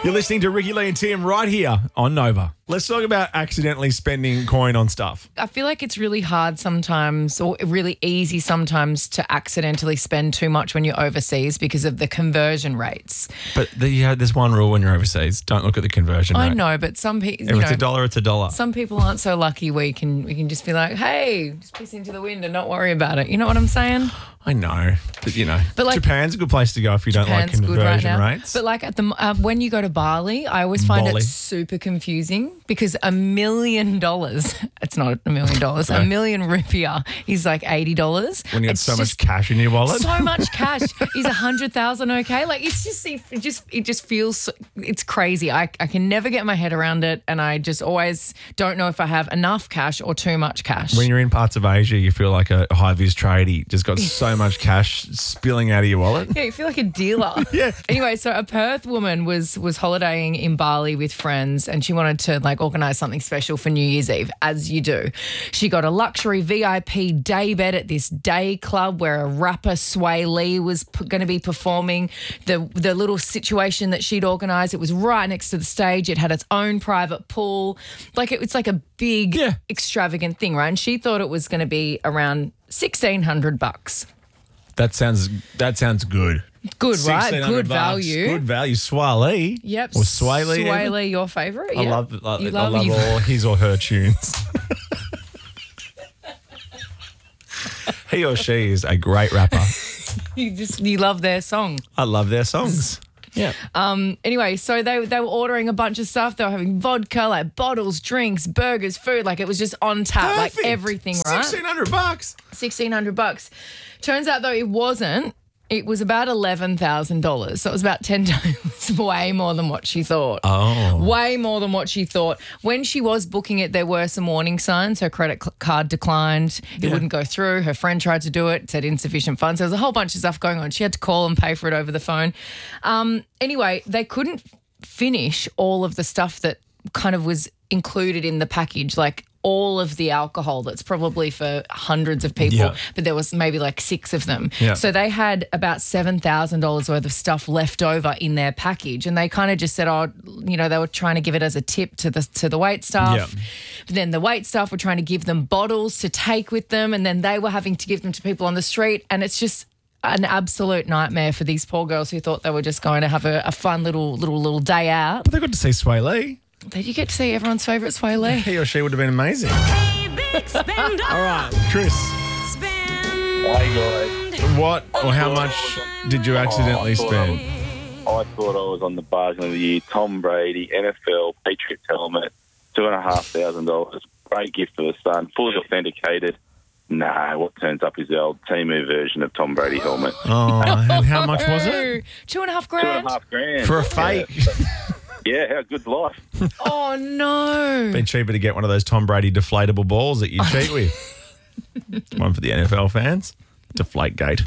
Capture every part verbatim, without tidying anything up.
You're listening to Ricky Lee and Tim right here on Nova. Let's talk about accidentally spending coin on stuff. I feel like it's really hard sometimes, or really easy sometimes, to accidentally spend too much when you're overseas because of the conversion rates. But the, yeah, there's one rule when you're overseas. Don't look at the conversion rate. I know, but some people, If it's a dollar, it's a dollar. Some people aren't so lucky where you can, we can just be like, hey, just piss into the wind and not worry about it. You know what I'm saying? I know, but you know, But like- Japan's a good place to go if you don't like Japan's good right conversion now. rates. But like at the uh, when you go to Bali, I always find Bali. it super confusing because a million dollars, it's not a million dollars, a No. million rupiah is like eighty dollars. when you got It's so much just cash in your wallet. So much cash. Is a hundred thousand okay? Like it's just it just it just feels so- it's crazy. I I can never get my head around it, and I just always don't know if I have enough cash or too much cash. When you're in parts of Asia, you feel like a high-vis tradie, just got so much cash spilling out of your wallet. Yeah, you feel like a dealer. Yeah. Anyway, so a Perth woman was was holidaying in Bali with friends, and she wanted to like organise something special for New Year's Eve, as you do. She got a luxury V I P day bed at this day club where a rapper Sway Lee was p- going to be performing. The the little situation that she'd organised, it was right next to the stage. It had its own private pool. Like it was like a big, Yeah. extravagant thing, right? And she thought it was going to be around sixteen hundred bucks. That sounds that sounds good. Good, right? sixteen hundred Good bucks. value. Good value. Swaley. Yep. Or Swaley. even? Swaley, your favourite? I Yep. love, I, You I love, love you- all his or her tunes. He or she is a great rapper. You just you love their song. I love their songs. Yeah. Um. Anyway, so they they were ordering a bunch of stuff. They were having vodka, like bottles, drinks, burgers, food. Like it was just on tap, like everything. Right. Sixteen hundred bucks. Sixteen hundred bucks. Turns out though it wasn't. It was about eleven thousand dollars. So it was about ten times way more than what she thought. Oh. Way more than what she thought. When she was booking it, there were some warning signs. Her credit cl- card declined. It Yeah. wouldn't go through. Her friend tried to do it, said insufficient funds. There was a whole bunch of stuff going on. She had to call and pay for it over the phone. Um, anyway, they couldn't finish all of the stuff that kind of was included in the package, like all of the alcohol that's probably for hundreds of people, Yeah. but there was maybe like six of them. Yeah. So they had about seven thousand dollars worth of stuff left over in their package, and they kind of just said, oh, you know, they were trying to give it as a tip to the to the wait staff. Yeah. But then the wait staff were trying to give them bottles to take with them, and then they were having to give them to people on the street, and it's just an absolute nightmare for these poor girls who thought they were just going to have a, a fun little little little day out. But they got to see Sway Lee. Did you get to see everyone's favourite Sway Lee? He or she would have been amazing. Big spender. All right, Chris. Spend. Hey guys, What or how much did you accidentally Oh, I thought I spend? I thought I was on the bargain of the year. Tom Brady, N F L, Patriots helmet, two and a half thousand dollars. Great gift for the son, fully authenticated. Nah, what turns up is the old Temu version of Tom Brady helmet. Oh, and how much was it? Two and a half Two and grand. a half grand. For a fake. Yeah, how good's life? Oh no. Been cheaper to get one of those Tom Brady deflatable balls that you cheat with. One for the N F L fans. Deflate gate.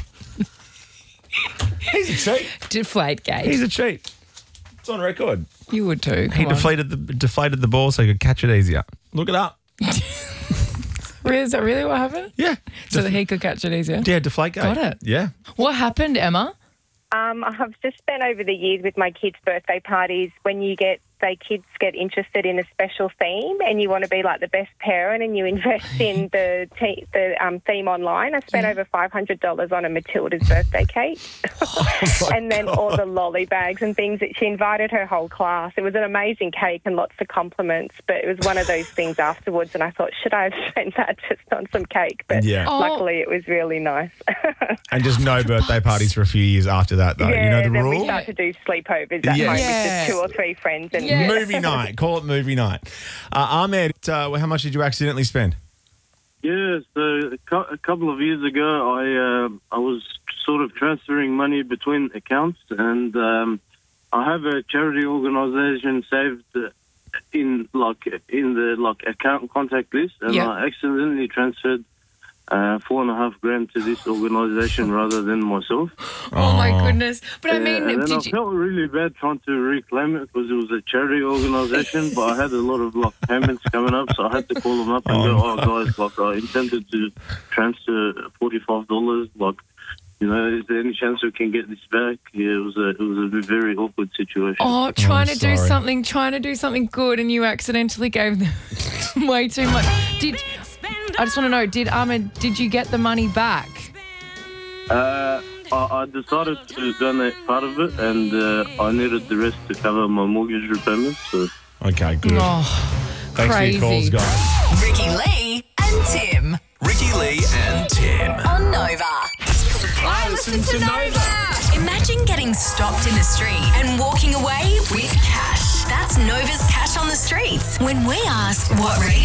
He's a cheat. Deflate gate. He's a cheat. It's on record. You would too. He Come on. deflated the deflated the ball so he could catch it easier. Look it up. Really, is that really what happened? Yeah. So that he could catch it easier. Yeah, deflate gate. Got it. Yeah. What happened, Emma? Um, I've just spent over the years with my kids' birthday parties when you get, say, kids get interested in a special theme and you want to be like the best parent and you invest in the te- the um, theme online. I spent over five hundred dollars on a Matilda's birthday cake and then all the lolly bags and things that she invited her whole class. It was an amazing cake and lots of compliments, but it was one of those things afterwards and I thought, should I have spent that just on some cake? But Yeah. Oh. luckily it was really nice. And just no birthday parties for a few years after that, though. Yeah, you know the then rule? we start to do sleepovers at Yes. home Yeah. with just two or three friends. And Yeah. Movie night. Call it movie night. Uh, Ahmed, uh, how much did you accidentally spend? Yeah, so a, cou- a couple of years ago, I uh, I was sort of transferring money between accounts, and um, I have a charity organisation saved uh, in like in the like account contact list, and Yeah. I accidentally transferred uh, four and a half grand to this organisation rather than myself. Oh, my goodness. But I Yeah, mean, and then I did you... felt really bad trying to reclaim it because it was a charity organisation, but I had a lot of like payments coming up, so I had to call them up and go, "Oh, guys, like I intended to transfer forty-five dollars. Like, you know, is there any chance we can get this back? Yeah, it was a it was a very awkward situation. Oh, trying Oh, to do sorry. something, trying to do something good, and you accidentally gave them way too much. Did I just want to know? Did Ahmed? Did you get the money back? Uh, I, I decided to donate part of it, and uh, I needed the rest to cover my mortgage repayment. So Okay, good. Oh, Thanks crazy. for your calls, guys. Ricky Lee and Tim Ricky Lee and Tim. on Nova. I listen to Nova. Imagine getting stopped in the street and walking away with cash. That's Nova's Cash on the Streets. When we ask what radio